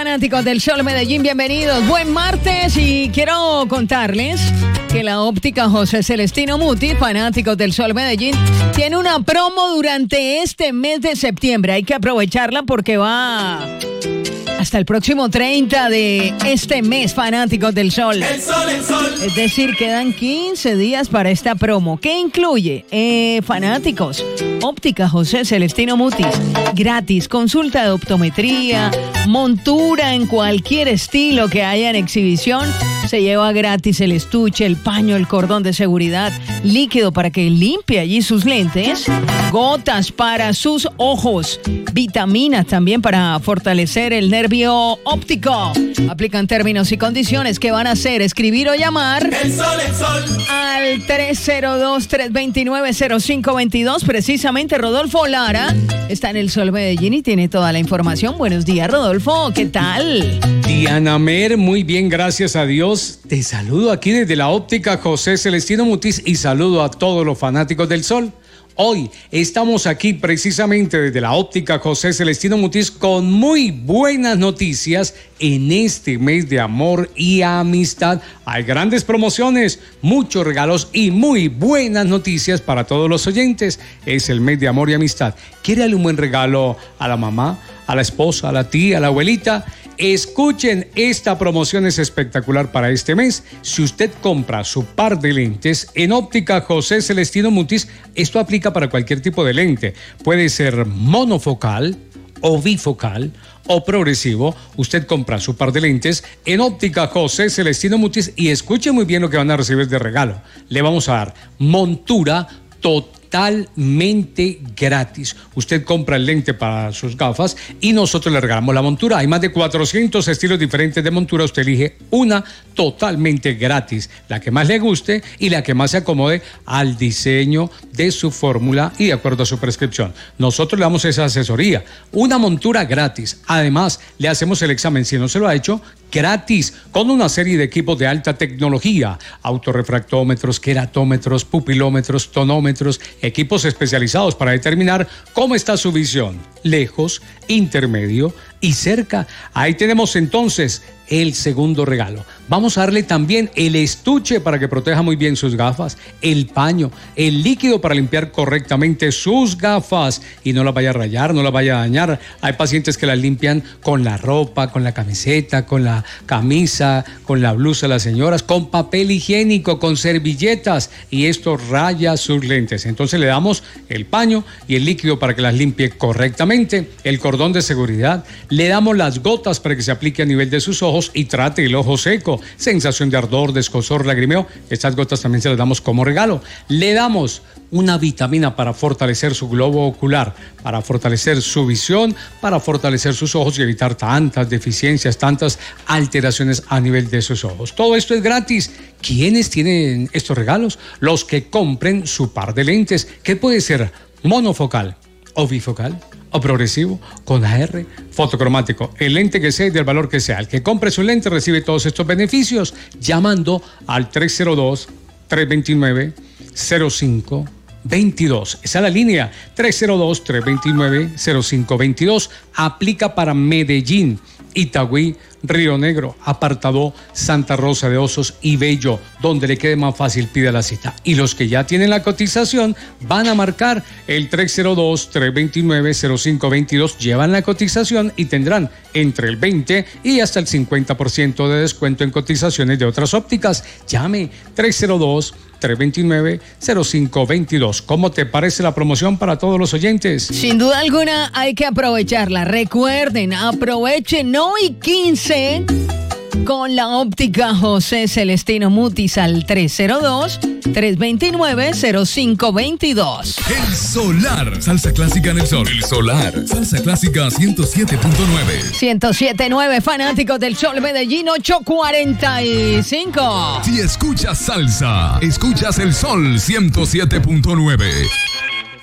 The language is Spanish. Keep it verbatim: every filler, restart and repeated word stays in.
fanáticos del Sol Medellín, bienvenidos. Buen martes y quiero contarles que la óptica José Celestino Mutis, fanáticos del Sol Medellín, tiene una promo durante este mes de septiembre. Hay que aprovecharla porque va hasta el próximo treinta de este mes, fanáticos del Sol. El Sol, el Sol. Es decir, quedan quince días para esta promo. ¿Qué incluye? Eh, fanáticos, óptica José Celestino Mutis, gratis, consulta de optometría, montura en cualquier estilo que haya en exhibición. Se lleva gratis el estuche, el paño, el cordón de seguridad, líquido para que limpie allí sus lentes, gotas para sus ojos, vitaminas también para fortalecer el nervio óptico. Aplican términos y condiciones. ¿Qué van a hacer? Escribir o llamar El Sol, el Sol. al tres cero dos, tres dos nueve, cero cinco dos dos. Precisamente Rodolfo Lara está en el Sol Medellín y tiene toda la información. Buenos días, Rodolfo. ¿Qué tal? Diana Mer, muy bien, gracias a Dios. Te saludo aquí desde la óptica José Celestino Mutis y saludo a todos los fanáticos del Sol. Hoy estamos aquí precisamente desde la óptica José Celestino Mutis con muy buenas noticias en este mes de amor y amistad. Hay grandes promociones, muchos regalos y muy buenas noticias para todos los oyentes. Es el mes de amor y amistad. ¿Quiere darle un buen regalo a la mamá, a la esposa, a la tía, a la abuelita? Escuchen, esta promoción es espectacular para este mes. Si usted compra su par de lentes en óptica José Celestino Mutis, esto aplica para cualquier tipo de lente. Puede ser monofocal o bifocal o progresivo. Usted compra su par de lentes en óptica José Celestino Mutis y escuche muy bien lo que van a recibir de regalo. Le vamos a dar montura total. Totalmente gratis. Usted compra el lente para sus gafas y nosotros le regalamos la montura. Hay más de cuatrocientos estilos diferentes de montura. Usted elige una totalmente gratis, la que más le guste y la que más se acomode al diseño de su fórmula y de acuerdo a su prescripción. Nosotros le damos esa asesoría. Una montura gratis. Además, le hacemos el examen, si no se lo ha hecho, gratis, con una serie de equipos de alta tecnología, autorrefractómetros, queratómetros, pupilómetros, tonómetros, equipos especializados para determinar cómo está su visión, lejos, intermedio y cerca. Ahí tenemos entonces el segundo regalo. Vamos a darle también el estuche para que proteja muy bien sus gafas, el paño, el líquido para limpiar correctamente sus gafas y no las vaya a rayar, no las vaya a dañar. Hay pacientes que las limpian con la ropa, con la camiseta, con la camisa, con la blusa de las señoras, con papel higiénico, con servilletas y esto raya sus lentes. Entonces le damos el paño y el líquido para que las limpie correctamente, el cordón de seguridad, le damos las gotas para que se aplique a nivel de sus ojos y trate el ojo seco, sensación de ardor, de escozor, lagrimeo. Estas gotas también se las damos como regalo. Le damos una vitamina para fortalecer su globo ocular, para fortalecer su visión, para fortalecer sus ojos y evitar tantas deficiencias, tantas alteraciones a nivel de sus ojos. Todo esto es gratis. ¿Quiénes tienen estos regalos? Los que compren su par de lentes, que puede ser monofocal o bifocal o progresivo, con A R, fotocromático, el lente que sea y del valor que sea. El que compre su lente recibe todos estos beneficios llamando al tres cero dos, tres dos nueve, cero cinco veintidós. Esa es la línea tres cero dos, tres dos nueve, cero cinco veintidós. Aplica para Medellín, Itagüí, Río Negro, Apartadó, Santa Rosa de Osos y Bello. Donde le quede más fácil, pida la cita. Y los que ya tienen la cotización van a marcar el tres cero dos, tres dos nueve, cero cinco veintidós. Llevan la cotización y tendrán entre el veinte y hasta el cincuenta por ciento de descuento en cotizaciones de otras ópticas. Llame tres cero dos, tres dos nueve, cero cinco veintidós. ¿Cómo te parece la promoción para todos los oyentes? Sin duda alguna hay que aprovecharla. Recuerden, aprovechen hoy quince con la óptica José Celestino Mutis al tres cero dos, tres dos nueve, cero cinco veintidós. El Solar. Salsa clásica en el sol. El Solar. Salsa clásica ciento siete punto nueve. ciento siete punto nueve, fanáticos del Sol Medellín, ocho cuarenta y cinco. Si escuchas salsa, escuchas el Sol ciento siete punto nueve.